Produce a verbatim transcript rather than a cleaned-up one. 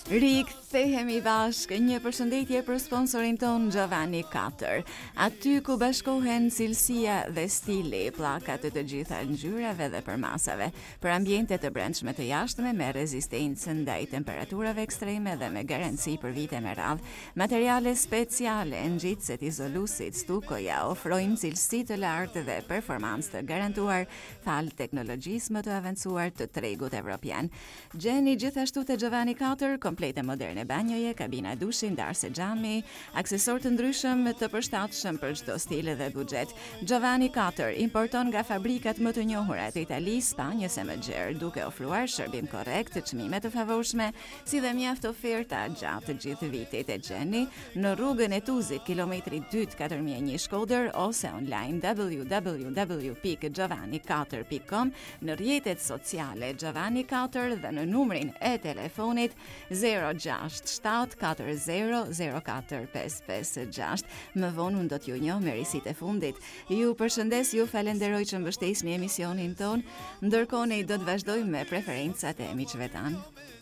Rikthehemi bashkë, një përshëndetje për sponsorin ton Giovanni Cutter. Aty ku bashkohen cilësia dhe stili, pllakat të të gjitha ngjyrave dhe përmasave, për ambiente të brendshme të jashtme me rezistencë ndaj temperaturave ekstreme dhe me garanci për vite me radhë. Materiale speciale, ngjitësit, izoluesit, stukoja ofrojnë cilësi të lartë dhe performancë të garantuar fal teknologjisë më të avancuar të tregut evropian. Gjeni gjithashtu te Giovanni Cutter komplete moderne banjoje, kabina dushi, ndarse xhami, aksesor të ndryshëm të përshtatshëm për çdo stil dhe buxhet. Giovanni Cutter importon nga fabrikat më të njohura të Italisë, Spanjës e më gjerë, duke ofruar shërbim korrekt, çmime të favorshme, si dhe mjaft oferta gjatë të gjithë vitit. E gjeni në rrugën e Tuzit, kilometri dy katër mijë e një Shkodër, ose online w w w pikë giovanni cutter pikë com, në rrjetet sociale Giovanni Cutter dhe në numrin e telefonit zero gjasht shtat katër zero zero katër pesë pesë gjasht. Më vonë unë do t'ju njoh me risit e fundit. Ju përshëndes, ju falenderoj që mbështesni emisionin ton, ndërkohë ne do të vazhdojmë me preferencat e miqve tanë.